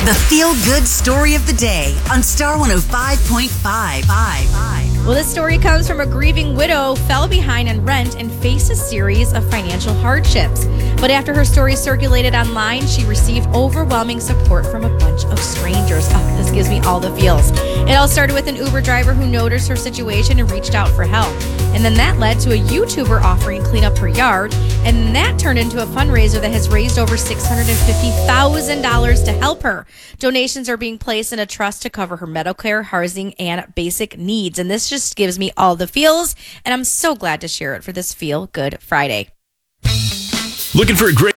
The feel-good story of the day on Star 105.5. Well, this story comes from a grieving widow fell behind on rent and faced a series of financial hardships. But after her story circulated online, she received overwhelming support from a bunch of strangers. Oh, this gives me all the feels. It all started with an Uber driver who noticed her situation and reached out for help. And then that led to a YouTuber offering clean up her yard. And that turned into a fundraiser that has raised over $650,000 to help her. Donations are being placed in a trust to cover her Medicare, housing, and basic needs. And this just gives me all the feels. And I'm so glad to share it for this Feel Good Friday. Looking for a great